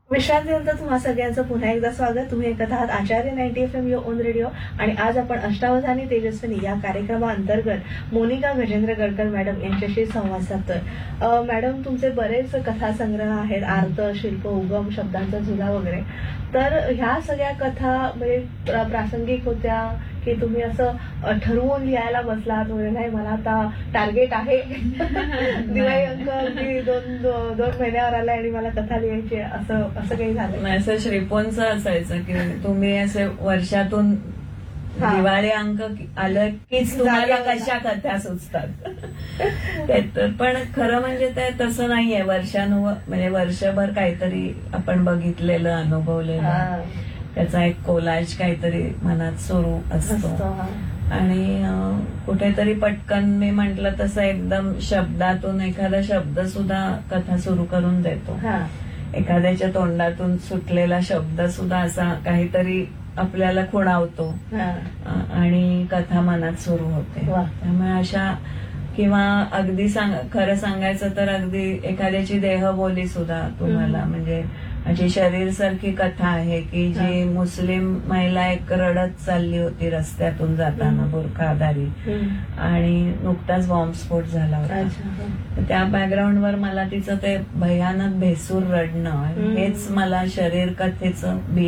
विश्रांतीनंतर तुम्हा सगळ्यांचं पुन्हा एकदा स्वागत. तुम्ही ऐकत आहात आचार्य 90 FM युअर ओन रेडिओ. आणि आज आपण अष्टावधानी तेजस्विनी या कार्यक्रमाअंतर्गत मोनिका गजेंद्र गडकर मॅडम यांच्याशी संवाद साधतोय. मॅडम, तुमचे बरेच कथा संग्रह आहेत, आर्त, शिल्प, उगम, शब्दांचा झुला वगैरे. तर ह्या सगळ्या कथा म्हणजे प्रासंगिक होत्या की तुम्ही असं ठरवून लिहायला बसलात वगैरे? नाही, मला आता टार्गेट आहे दिवाळी अंक मी दोन महिन्यावर आलाय आणि मला कथा लिहायची, असं असं काही झालं? असं श्रीपोनचं असायचं की तुम्ही असे वर्षातून दिवाळी अंक आलं कीच तुम्हाला कशा कथा सुचतात. पण खरं म्हणजे ते तसं नाहीये. म्हणजे वर्षभर काहीतरी आपण बघितलेलं, अनुभवलेलं, त्याचा एक कोलाज काहीतरी मनात सुरू असतो. आणि कुठेतरी पटकन मी म्हंटल तसं एकदम शब्दातून एखादा शब्द सुद्धा कथा सुरू करून देतो. एखाद्याच्या तोंडातून सुटलेला शब्द सुद्धा असा काहीतरी आपल्याला खुणावतो आणि कथा मनात सुरू होते. त्यामुळे अशा किंवा अगदी खरं सांगायचं तर अगदी एखाद्याची देहबोली सुद्धा तुम्हाला, म्हणजे माझी शरीर सारखी कथा आहे की जी मुस्लिम महिला एक रडत चालली होती रस्त्यातून जाताना बुरखाधारी, आणि नुकताच बॉम्बस्फोट झाला होता. त्या बॅकग्राऊंडवर मला तिचं ते भयानक भेसूर रडणं हेच मला शरीर कथेचं